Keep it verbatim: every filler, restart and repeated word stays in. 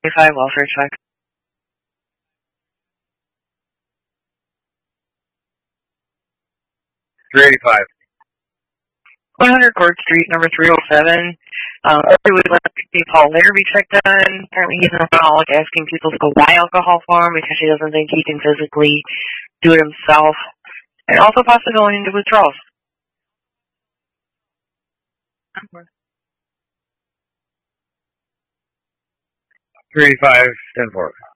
five welfare check. three eighty-five. one hundred Court Street, number three oh seven. Um, we would like to see Paul Larrabee check done. Apparently he's an alcoholic, asking people to go buy alcohol for him because he doesn't think he can physically do it himself. And also possibly going into withdrawals. three eighty-five, ten four.